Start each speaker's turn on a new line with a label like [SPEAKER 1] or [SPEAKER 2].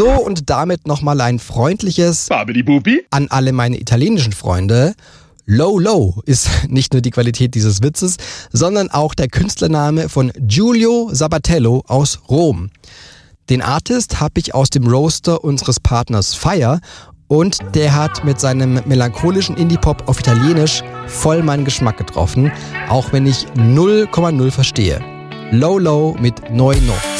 [SPEAKER 1] So, und damit nochmal ein freundliches
[SPEAKER 2] Babidi-Bubi
[SPEAKER 1] an alle meine italienischen Freunde. Low Low ist nicht nur die Qualität dieses Witzes, sondern auch der Künstlername von Giulio Sabatello aus Rom. Den Artist habe ich aus dem Roaster unseres Partners Fire und der hat mit seinem melancholischen Indie-Pop auf Italienisch voll meinen Geschmack getroffen, auch wenn ich 0,0 verstehe. Low Low mit Noi No.